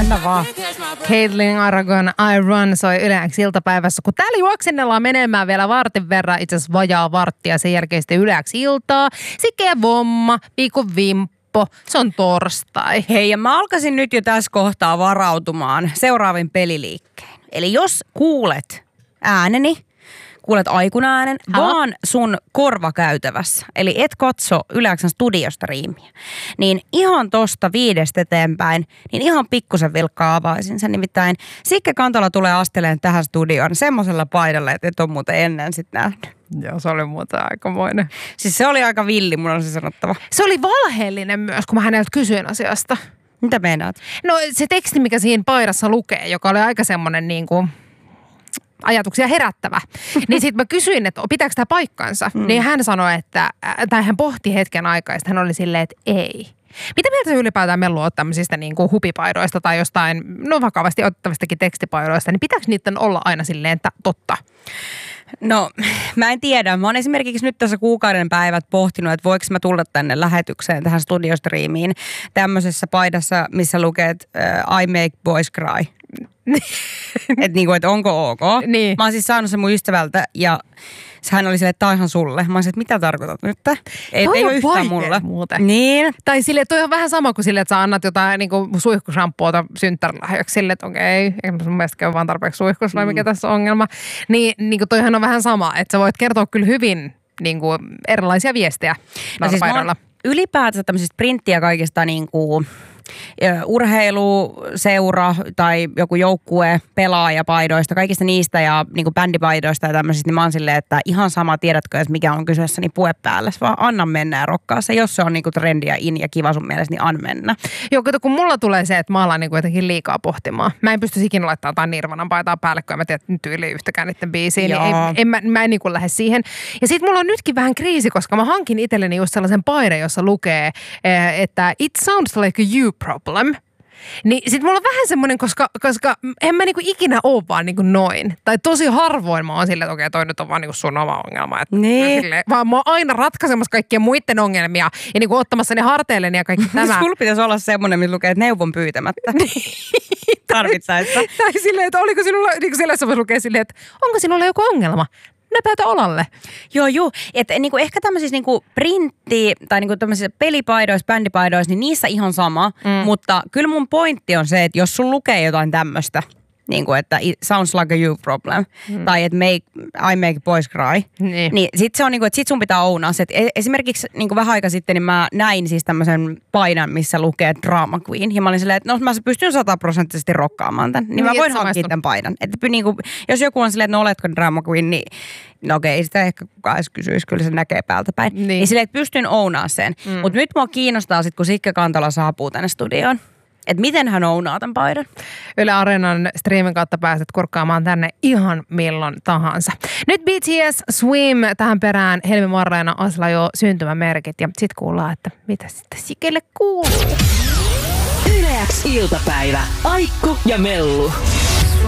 anna vaan. Caitlin Aragon I Run soi Yle X iltapäivässä, kun täällä juoksennellaan menemään vielä vartin verran, itse asiassa vajaa varttia, sen jälkeen sitten Yle X iltaa. Sikke Vomma, Viikon Vimppo, se on torstai. Hei, ja mä alkaisin nyt jo tässä kohtaa varautumaan seuraavin peliliikkeen. Eli jos kuulet ääneni, kuulet aikunaäänen, vaan sun korvakäytävässä, eli et katso Yle X:n studiostriimiä, niin ihan tosta 5 eteenpäin, niin ihan pikkusen vilkkaa avaisin sen. Nimittäin Sikke Kantola tulee asteleen tähän studioon semmoisella paidalla, että et ole muuten ennen sit nähnyt. Joo, se oli muuten aikamoinen. Siis se oli aika villi, mun on se sanottava. Se oli valheellinen myös, kun mä häneltä kysyin asiasta. Mitä meinaat? No se teksti, mikä siinä paidassa lukee, joka oli aika semmoinen niin kuin ajatuksia herättävä. Niin sitten mä kysyin, että pitääkö tämä paikkansa? Niin hän sanoi, että, tai hän pohti hetken aikaa, ja hän oli silleen, että ei. Mitä mieltä ylipäätään Mellu on tämmöisistä niin kuin hupipaidoista tai jostain, no vakavasti otettavistakin tekstipaidoista, niin pitääkö niiden olla aina silleen, että totta? No, mä en tiedä. Mä oon esimerkiksi nyt tässä kuukauden päivät pohtinut, että voiko mä tulla tänne lähetykseen, tähän studiostriimiin, tämmöisessä paidassa, missä lukee, että I make boys cry. Että niinku, et onko ok. Niin. Mä oon siis saanut sen mun ystävältä ja hän oli silleen, että tää on ihan sulle. Mä oon silleen, että mitä tarkoitat nyt? Ei ole yhtään mulle. Muuten. Niin. Tai silleen, toi on vähän sama kuin silleen, että sä annat jotain niinku suihkushampoota synttärilahjaksi silleen, että okei, ei mun mielestä käy vaan tarpeeksi suihkus, vai mikä tässä on ongelma. Niin toihan on vähän sama, että sä voit kertoa kyllä hyvin niinku erilaisia viestejä no siis ylipäätänsä tämmöisistä printtiä kaikista niinku urheiluseura tai joku joukkue pelaajapaidoista, kaikista niistä ja niinku bändipaidoista ja tämmöisistä, niin mä oon silleen, että ihan sama, tiedätkö, että mikä on kyseessä, niin pue päälle, vaan anna mennä ja rokkaa se. Jos se on niinku trendi ja in ja kiva sun mielestä, niin anna mennä. Joo, kato, kun mulla tulee se, että mä alan niinku jotenkin liikaa pohtimaan. Mä en pysty ikinä laittamaan jotain Nirvanan paitaa päälle, kun en mä tiedä tyyliin yhtäkään niiden biisiä, niin mä en niinku lähde siihen. Ja sit mulla on nytkin vähän kriisi, koska mä hankin itselleni just sellaisen paidan, jossa lukee, että it sounds like a you problem. Niin sit mulla on vähän semmoinen, koska en mä niinku ikinä oo vaan niinku noin. Tai tosi harvoin mä oon silleen, että okei, toi nyt on vaan niinku sun oma ongelma. Että niin. Vaan mä oon aina ratkaisemassa kaikkien muiden ongelmia ja niinku ottamassa ne harteilleni ja kaikki tämä. Sulla pitäisi olla semmoinen, missä lukee, että neuvon pyytämättä. Tarvittaessa. Tai silleen, että oliko sinulla, niin kuin siellä lukee silleen, että onko sinulla joku ongelma? Näpäytä olalle. Joo. Että niinku ehkä tämmöisissä niinku printti- tai niinku tämmöisissä pelipaidoissa, bändipaidoissa, niin niissä ihan sama. Mutta kyllä mun pointti on se, että jos sun lukee jotain tämmöistä, niinku että it sounds like a you problem, tai että I make boys cry, niin sit se on niinku, että sit sun pitää ounaa se. Esimerkiksi niinku vähän aika sitten, niin mä näin siis tämmöisen paidan, missä lukee Drama Queen, ja mä olin silleen, että no mä pystyn 100% rokkaamaan tämän, niin mä voin hankkia tämän paidan. Että niinku, jos joku on silleen, että no oletko Drama Queen, niin no okei, ei sitä ehkä kukaan edes kysyisi, kyllä se näkee päältä päin. Niin silleen, että pystyn ounaa sen. Mutta nyt mua kiinnostaa sit, kun Sikke Kantola saapuu tänne studioon. Että miten hän ounaa tämän paidan? Yle Areenan striimin kautta pääset kurkkaamaan tänne ihan milloin tahansa. Nyt BTS Swim tähän perään Helmi Marleena Aslajo syntymämerkit ja sit kuullaan, että mitä sitten Sikelle kuuluu. Yle X iltapäivä. Aikku ja Mellu.